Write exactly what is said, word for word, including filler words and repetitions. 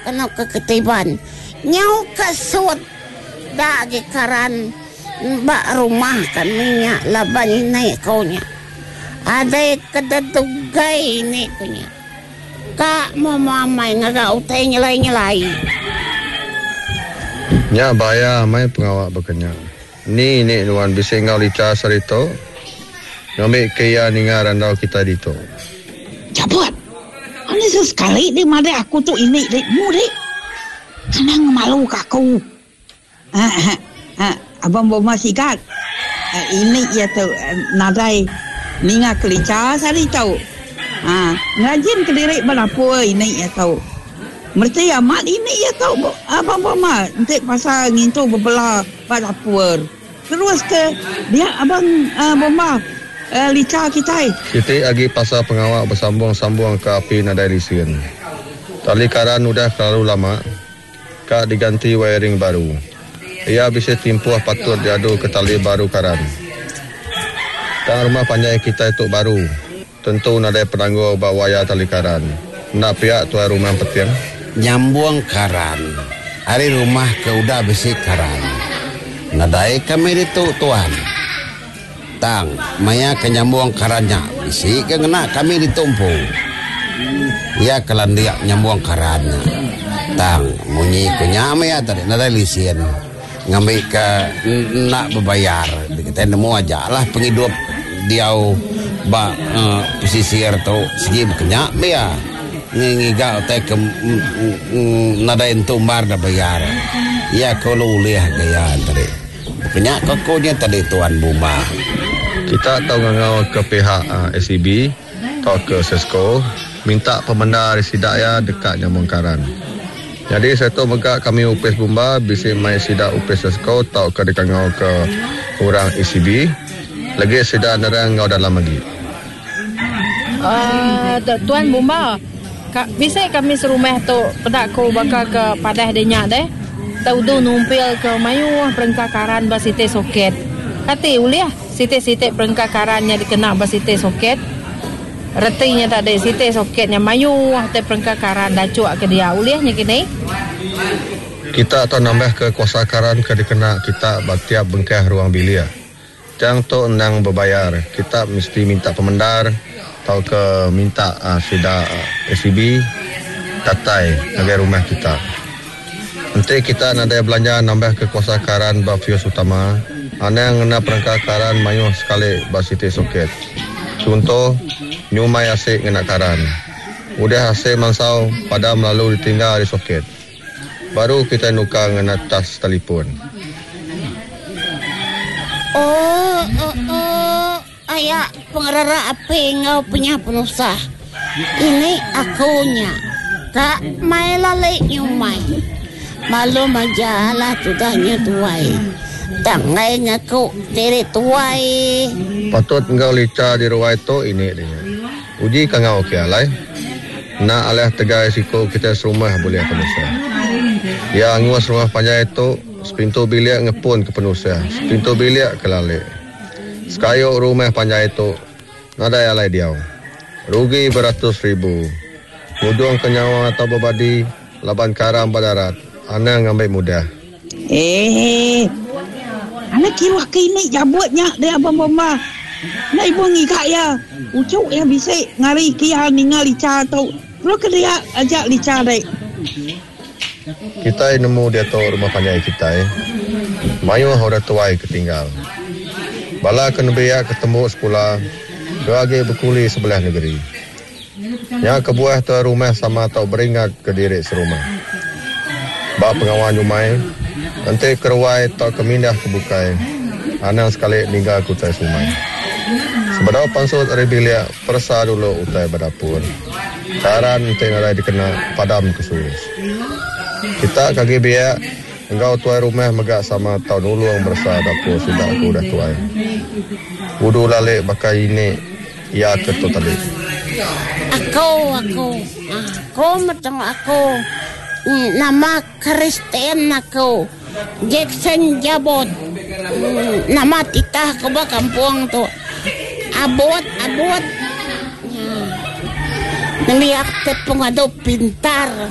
kano keketiban nyau kasut dagi karan ba rumah kan minyak laban ini kaunya ada kedadugay ini kunya ka mamamay nga utay nyelai-nyelai nya baya may pengawak berkenya ni ni nuan bisa ngau lica sarito ngambil kaya ninga randau kita dito cabut ini sesekali di mana aku tuh ini dek mu dek senang malu kaku ah, ah, ah, abang bawa sikat ah, ini ya tu nadai ninga kelica sari tahu ah ngajin kedirik berapa ini ya tahu mesti amat ini ya tahu abang bawa nanti pasal ngintu berbelah berapa terus ke dia abang uh, bawa uh, lica kita kita lagi pasal pengawak bersambung-sambung ke api nadai lisian tali karan udah terlalu lama kak diganti wiring baru. Ia bisa timpuh patut diadu ke tali baru karan. Dan rumah panjang kita itu baru. Tentu ada penangguh bawa wayar tali karan. Nak pihak tuan rumah petiang? Nyambung karan. Hari rumah ke udah besi karan. Nadai kami itu tuan. Tang, maya ke nyambung karannya. Bisi ke kena kami ditumpu. Ia kelandiak nyambung karannya. Tang munyi kunyame ya tadi nada lisian ngambil ke nak berbayar kita nemu aja lah penghidup diau ba uh, pesisir tu segi kenyak ya ngiga teh ke nada entumbar dah bayar ya kalau liah gaya tadi kenyak kokonya tadi tuan Buma kita tahu ngau ke pihak uh, S E B atau ke Sesko minta pemenda residak ya dekat nyambung karan. Jadi saya tahu mereka kami U P S Bumba bisa main sidak U P S Sesko atau ke dekangau ke orang E C B lagi sidak nerang ngau dalam lagi. Uh, Tuan Bumba, ka, bisa kami serumah tu pedak ko bakal ke padah denyak deh. Tahu tu numpil ke mayu perengkakaran basite soket. Kati uliah site-site perengkakarannya dikena basite soket. Retinya tak ada site soketnya mayu te perengkakaran dah cuak ke dia uliahnya kini kita atau nambah ke kuasa karan ke dikena kita batiap bengkah ruang bilia jang to nang berbayar kita mesti minta pemendar atau ke minta uh, sida uh, S C B katai agar rumah kita nanti kita ada belanja nambah ke kuasa karan bafios utama ana yang ngena perengkakaran mayu sekali basite soket contoh nyumai asik ngena karan. Udah asik mansau pada melalui ditinggal di soket. Baru kita nuka ngena tas telefon. Oh, oh, oh. Ayah pengerara api ngau punya penusah. Ini akunya. Kak, mai lalai nyumai. Malu majalah tudahnya tuai. Tangai ngaku diri tuai. Patut engkau lica di ruai itu ini dia. Uji kangau ke alai. Nak alih tegai siko kita serumah boleh penusah. Ya angus rumah panjang itu sepintu bilik ngepun ke penusah. Sepintu bilik ke lalik. Sekayuk rumah panjang itu nada alai dia. Rugi beratus ribu. Mudung ke nyawa atau berbadi laban karam badarat. Ana ngambil mudah. Eh, anak kira kini jabutnya dia abang Bumba. Nak ibu ngikak ya. Ucuk yang bisa ngari kia ningal lica tau. Lu ke dia ajak lica dek. Kita nemu dia tahu rumah panjang kita eh. Mayu orang tuai ketinggal. Bala kena biak ketemu sekolah. Dua lagi berkuli sebelah negeri. Yang kebuah tu rumah sama tau beringat ke diri serumah. Bak pengawan rumai. Nanti keruai tau kemindah kebukai. Anang sekali ninggal kutai sumai. Sebenarnya pansut rebilia persa dulu utai berdapur. Karan nanti nalai dikena padam kesulus. Kita kaki biak engkau tuai rumah megak sama tahun dulu yang bersa dapur sudah aku dah tuai. Wudu lalik bakai ini ya ketu tadi. Aku, aku, aku macam aku. Nama Kristen aku. Jackson Jabot. Nama titah ke kampung tu. Abot, abot. Neliak te pengadu pintar.